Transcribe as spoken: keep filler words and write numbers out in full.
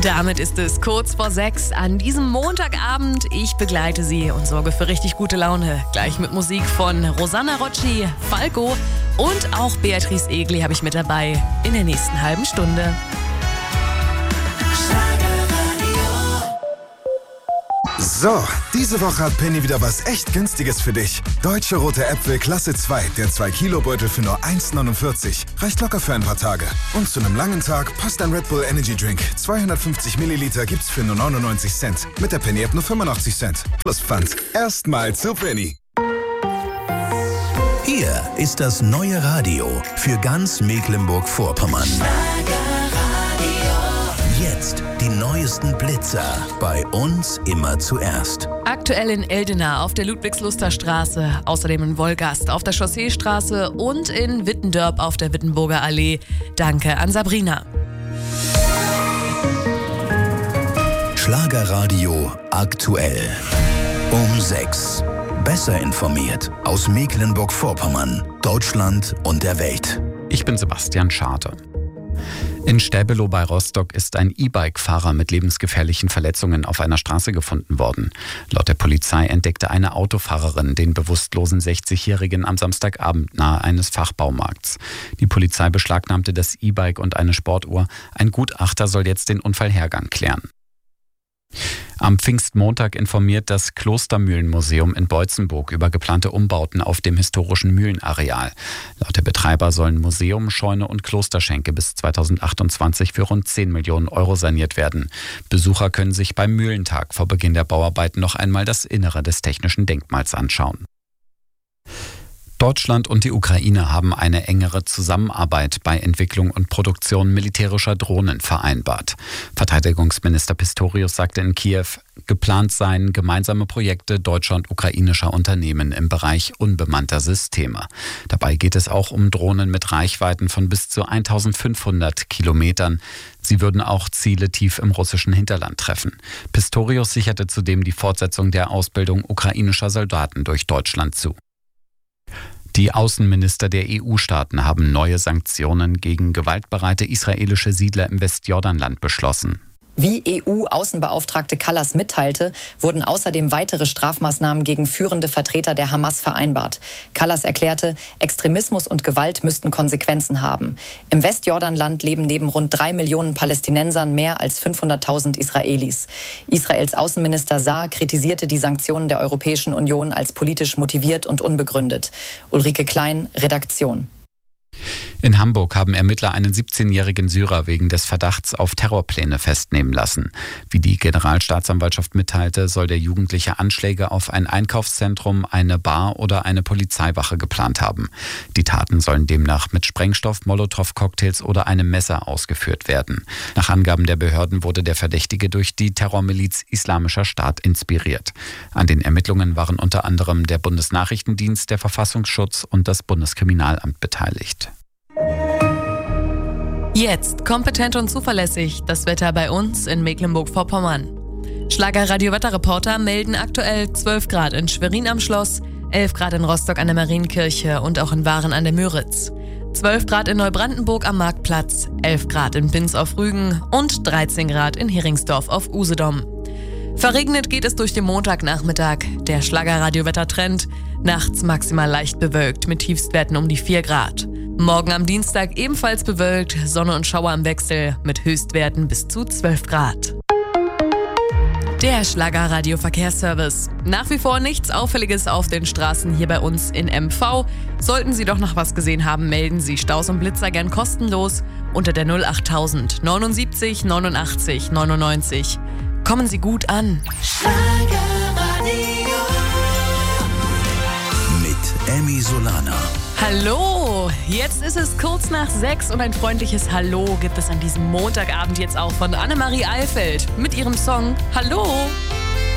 Damit ist es kurz vor sechs an diesem Montagabend. Ich begleite Sie und sorge für richtig gute Laune. Gleich mit Musik von Rosanna Rocci, Falco und auch Beatrice Egli habe ich mit dabei in der nächsten halben Stunde. So, diese Woche hat Penny wieder was echt Günstiges für dich. Deutsche rote Äpfel Klasse zwei, der zwei Kilo Beutel für nur eins neunundvierzig. Reicht locker für ein paar Tage. Und zu einem langen Tag passt ein Red Bull Energy Drink. zweihundertfünfzig Milliliter gibt's für nur neunundneunzig Cent. Mit der Penny App nur fünfundachtzig Cent. Plus Pfand. Erstmal zu Penny. Hier ist das neue Radio für ganz Mecklenburg-Vorpommern. Jetzt die neuesten Blitzer. Bei uns immer zuerst. Aktuell in Eldena auf der Ludwigsluster Straße, außerdem in Wolgast auf der Chausseestraße und in Wittendörp auf der Wittenburger Allee. Danke an Sabrina. Schlagerradio aktuell. Um sechs. Besser informiert aus Mecklenburg-Vorpommern, Deutschland und der Welt. Ich bin Sebastian Scharte. In Stäbelow bei Rostock ist ein E-Bike-Fahrer mit lebensgefährlichen Verletzungen auf einer Straße gefunden worden. Laut der Polizei entdeckte eine Autofahrerin den bewusstlosen sechzigjährigen am Samstagabend nahe eines Fachbaumarkts. Die Polizei beschlagnahmte das E-Bike und eine Sportuhr. Ein Gutachter soll jetzt den Unfallhergang klären. Am Pfingstmontag informiert das Klostermühlenmuseum in Boitzenburg über geplante Umbauten auf dem historischen Mühlenareal. Laut der Betreiber sollen Museum, Scheune und Klosterschenke bis zweitausendachtundzwanzig für rund zehn Millionen Euro saniert werden. Besucher können sich beim Mühlentag vor Beginn der Bauarbeiten noch einmal das Innere des technischen Denkmals anschauen. Deutschland und die Ukraine haben eine engere Zusammenarbeit bei Entwicklung und Produktion militärischer Drohnen vereinbart. Verteidigungsminister Pistorius sagte in Kiew, geplant seien gemeinsame Projekte deutscher und ukrainischer Unternehmen im Bereich unbemannter Systeme. Dabei geht es auch um Drohnen mit Reichweiten von bis zu eintausendfünfhundert Kilometern. Sie würden auch Ziele tief im russischen Hinterland treffen. Pistorius sicherte zudem die Fortsetzung der Ausbildung ukrainischer Soldaten durch Deutschland zu. Die Außenminister der E U-Staaten haben neue Sanktionen gegen gewaltbereite israelische Siedler im Westjordanland beschlossen. Wie E U-Außenbeauftragte Kallas mitteilte, wurden außerdem weitere Strafmaßnahmen gegen führende Vertreter der Hamas vereinbart. Kallas erklärte, Extremismus und Gewalt müssten Konsequenzen haben. Im Westjordanland leben neben rund drei Millionen Palästinensern mehr als fünfhunderttausend Israelis. Israels Außenminister Saar kritisierte die Sanktionen der Europäischen Union als politisch motiviert und unbegründet. Ulrike Klein, Redaktion. In Hamburg haben Ermittler einen siebzehnjährigen Syrer wegen des Verdachts auf Terrorpläne festnehmen lassen. Wie die Generalstaatsanwaltschaft mitteilte, soll der Jugendliche Anschläge auf ein Einkaufszentrum, eine Bar oder eine Polizeiwache geplant haben. Die Taten sollen demnach mit Sprengstoff, Molotow-Cocktails oder einem Messer ausgeführt werden. Nach Angaben der Behörden wurde der Verdächtige durch die Terrormiliz Islamischer Staat inspiriert. An den Ermittlungen waren unter anderem der Bundesnachrichtendienst, der Verfassungsschutz und das Bundeskriminalamt beteiligt. Jetzt kompetent und zuverlässig das Wetter bei uns in Mecklenburg-Vorpommern. Schlager-Radio-Wetterreporter melden aktuell zwölf Grad in Schwerin am Schloss, elf Grad in Rostock an der Marienkirche und auch in Waren an der Müritz, zwölf Grad in Neubrandenburg am Marktplatz, elf Grad in Binz auf Rügen und dreizehn Grad in Heringsdorf auf Usedom. Verregnet geht es durch den Montagnachmittag. Der Schlager-Radio-Wettertrend. Nachts maximal leicht bewölkt mit Tiefstwerten um die vier Grad. Morgen am Dienstag ebenfalls bewölkt, Sonne und Schauer im Wechsel mit Höchstwerten bis zu zwölf Grad. Der Schlager-Radio-Verkehrsservice. Nach wie vor nichts Auffälliges auf den Straßen hier bei uns in M V. Sollten Sie doch noch was gesehen haben, melden Sie Staus und Blitzer gern kostenlos unter der null achttausend neunundsiebzig neunundachtzig neunundneunzig. Kommen Sie gut an. Schlagerradio mit Emmy Solana. Hallo, jetzt ist es kurz nach sechs und ein freundliches Hallo gibt es an diesem Montagabend jetzt auch von Annemarie Eilfeld mit ihrem Song Hallo.